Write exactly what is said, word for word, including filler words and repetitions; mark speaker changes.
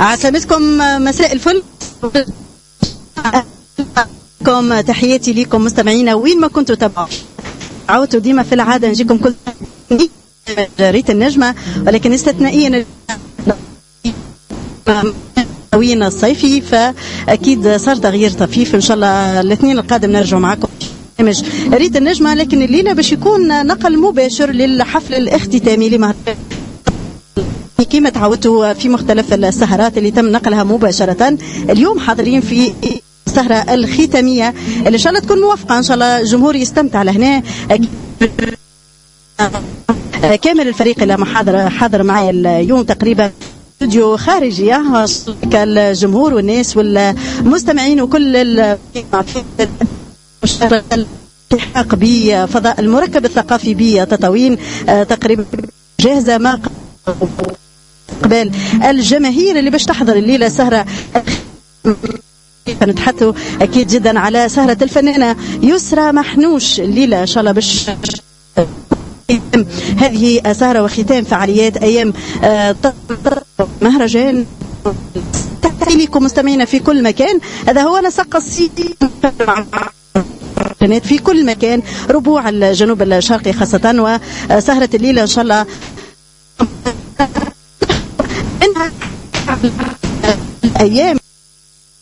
Speaker 1: عسلامتكم، مساء الفل. تحياتي لكم مستمعينا وين ما كنتوا تابعوا. عودتوا ديما في العاده نجيكم كل ريت النجمه، ولكن استثنائيا وين الصيفي، فاكيد صار تغيير طفيف. ان شاء الله الاثنين القادم نرجع معكم برنامج ريت النجمه، لكن الليله باش يكون نقل مباشر للحفل الاختتامي لمهرجان كما تعودتوا في مختلف السهرات اللي تم نقلها مباشره. اليوم حاضرين في السهرة الختامية اللي إن شاء الله تكون موفقة، إن شاء الله الجمهور يستمتع لهنا. كامل الفريق اللي محاضر حاضر معي اليوم تقريبا استوديو خارجي، الجمهور والناس والمستمعين وكل الالتحاق بفضاء المركب الثقافي بتطاوين تقريبا جاهزة ما قبل الجماهير اللي باش تحضر الليلة سهرة. نتحدثوا اكيد جدا على سهره الفنانه يسرى محنوش الليله ان شاء الله باش هذه سهره وختام فعاليات ايام مهرجان. تحياتي لكم مستمعينا في كل مكان. هذا هو نسق الصيتي في كل مكان، ربوع الجنوب الشرقي خاصه، وسهره الليله ان شاء الله ايام